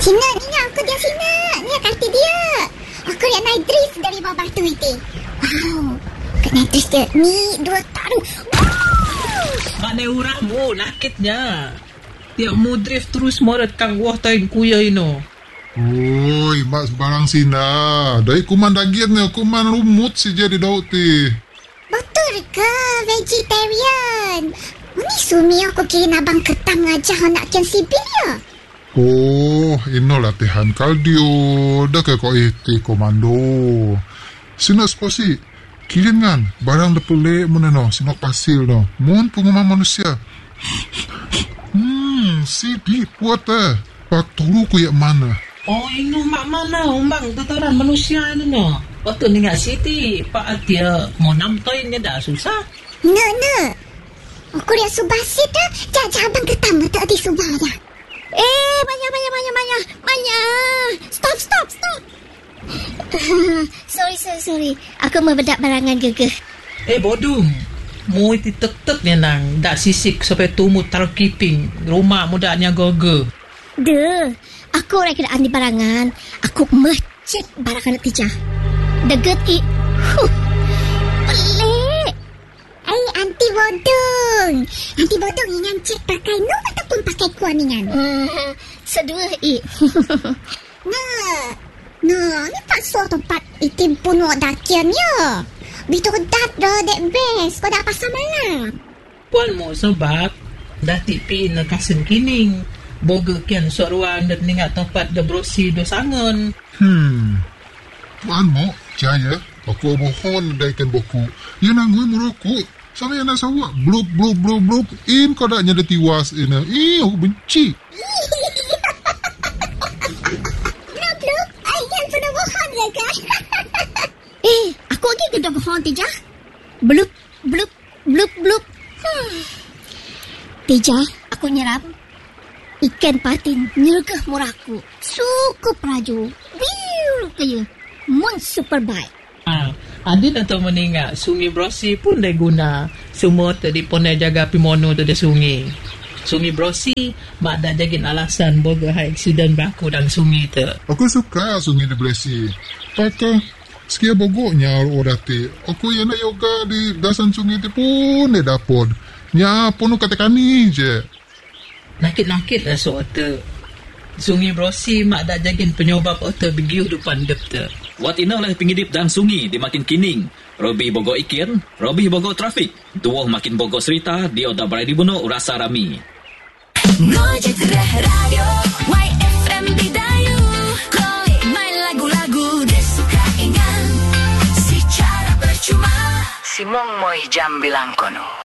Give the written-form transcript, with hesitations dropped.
Sina, ni aku dia Sina. Ni kaki dia. Aku lihat naik drift dari bawah batu itu. Wow. Naik drift dia. Ni dua taruh. Wow. Mana urahmu nakitnya. Tiap mu drift terus morat kang wah tain kuya ino. Oi, mak barang Sina. Dari kuman dagingnya, kuman rumut si jadi daud ti. Betul ke vegetarian? Ini sumi aku kira abang ketang aja nak kian sibil ya. Oh, ino latihan kardio. Dah ke kau iti komando. Sina sposi. Kilin kan, barang depule meneno, sinok pasil no. Mun pengumuman manusia. Sidi puat Pak tolu ku yak mana? Oh, ino mak mana umbang tataran manusia ini no. Waktu ni nggak siti, Pak dia mau namtoin ni dah susah. No. Aku lihat subah situ, jajah abang ketang tak di subah ya. Manya. Stop. sorry. Aku membedak barangan gegeh. Bodoh. Mu iti tek-tek ni nang. Dak sisik sampai tumut taruh keeping. Rumah mudanya goge. Duh, aku kira andi barangan. Aku mecek barangan tijah. Deget pelik. Anti bodong ingan cek pakai nu ataupun pakai kuaningan. Sedua Nah, ni tak suatu tempat itim pun wak dakian ya. Bitu dat dah dek best. Kau dah pasal malam. Puan mo sebab dah tipi na kasen kining. Boga kian soruan dan ningat tempat da brosi do sangon. Puan mo, jaya. Aku mohon daikan boku. Ya nangui merokok. Sama yang nak sawak. Blub. In kau dah nyada tiwas ina. Aku benci. Blub. Ayah pernah bohong ya kan? Aku lagi kena bohong Tijah. Blub. Tijah, aku nyerap. Ikan patin nyergah murahku. Cukup raju. Biu kaya. Mun super baik. Adin atau meninggal sungai Brosi pun dah guna semua tadi pun dah jaga pimono tu dah sungai Brosi mak dah jagin alasan boga high accident berlaku dalam sungai tu. Aku suka sungai di Blesi. Pakai sekia bogoknya orati. Aku yang nak yoga di dasan sungai tu pun dah dapat. Nya pun katakan ni je. Nakit lah soal sungai Brosi mak dah jagin penyobab otak begiu depan dep tu. Wat inalah pingidip dan sungi di makin kining. Robi bogo ikin, Robi bogo trafik. Tuoh makin bogo cerita, dia udah berada di bunuh rasa rami. Ngojek radio, YFM Bidayu. Chloe main lagu-lagu dia suka ingat. Secara percuma. Simong mo'y jam bilang kono.